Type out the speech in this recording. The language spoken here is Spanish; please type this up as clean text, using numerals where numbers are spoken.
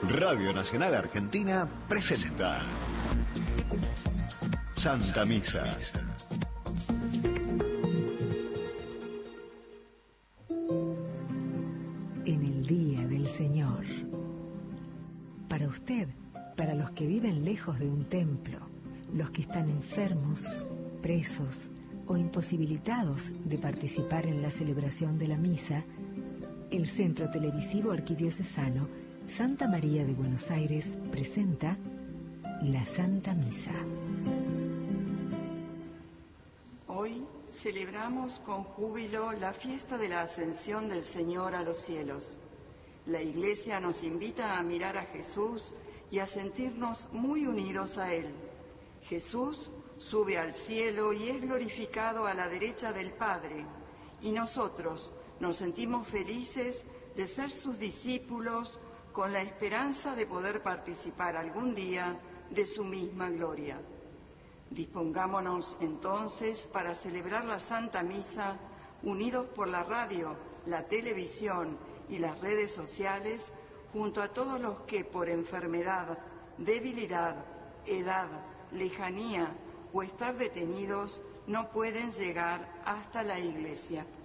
Radio Nacional Argentina presenta Santa Misa. En el Día del Señor. Para usted, para los que viven lejos de un templo, los que están enfermos, presos o imposibilitados de participar en la celebración de la misa, el Centro Televisivo Arquidiocesano Santa María de Buenos Aires presenta la Santa Misa. Hoy celebramos con júbilo la fiesta de la Ascensión del Señor a los cielos. La Iglesia nos invita a mirar a Jesús y a sentirnos muy unidos a Él. Jesús sube al cielo y es glorificado a la derecha del Padre, y nosotros nos sentimos felices de ser sus discípulos con la esperanza de poder participar algún día de su misma gloria. Dispongámonos entonces para celebrar la Santa Misa unidos por la radio, la televisión y las redes sociales, junto a todos los que por enfermedad, debilidad, edad, lejanía o estar detenidos no pueden llegar hasta la Iglesia.